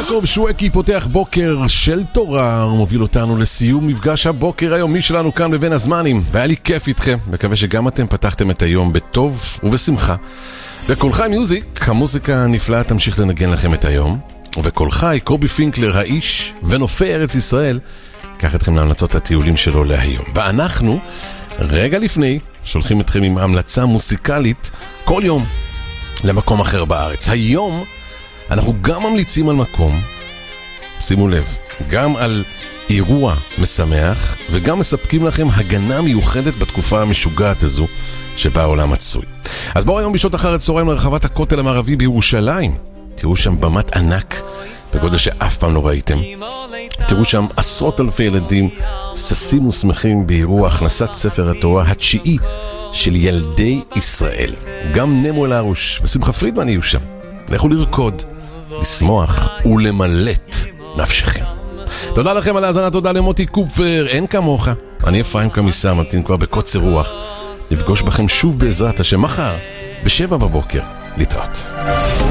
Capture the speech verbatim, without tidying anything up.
יעקב שווקי פותח בוקר של תורה ומוביל אותנו לסיום מפגש הבוקר היומי שלנו כאן בבין הזמנים, והיה לי כיף איתכם. מקווה שגם אתם פתחתם את היום בטוב ובשמחה. בכל חי מיוזיק, המוזיקה הנפלאה תמשיך לנגן לכם את היום, ובכל חי קובי פינקלר האיש ונופי ארץ ישראל קח אתכם להמלצות הטיולים שלו להיום. ואנחנו רגע לפני שולחים אתכם עם המלצה מוסיקלית כל יום למקום אחר בארץ. היום אנחנו גם ממליצים על מקום, שימו לב, גם על אירוע משמח, וגם מספקים לכם הגנה מיוחדת בתקופה המשוגעת הזו שבה העולם מצוי. אז בואו היום בשעות אחר הצהריים לרחבת הכותל המערבי בירושלים. תראו שם במת ענק בגודל שאף פעם לא ראיתם. תראו שם עשרות אלפי ילדים ססים ושמחים באירוע הכנסת ספר התורה התשיעי של ילדי ישראל. גם נמו אלהרוש ושמחה פרידמן יהיו שם. לכו לרקוד, לשמוח ולמלט נפשכם. תודה לכם על ההאזנה, תודה למוטי קופר, אין כמוך. אני אפרים קמיסר, ממתין כבר בקוצר רוח לפגוש בכם שוב בעזרת השם מחר בשבע בבוקר. להתראות.